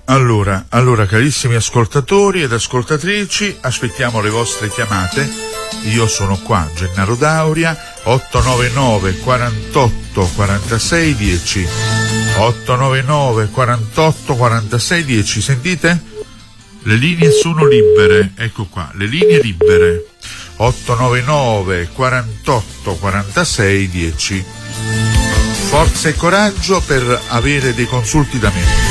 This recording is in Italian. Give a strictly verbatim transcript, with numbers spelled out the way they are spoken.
Allora, allora carissimi ascoltatori ed ascoltatrici, aspettiamo le vostre chiamate. Io sono qua, Gennaro Dauria, otto nove nove quarantotto quarantasei dieci. otto nove nove quarantotto quarantasei dieci. Sentite? Le linee sono libere, ecco qua, le linee libere. otto nove nove quarantotto quarantasei dieci. Forza e coraggio per avere dei consulti da me.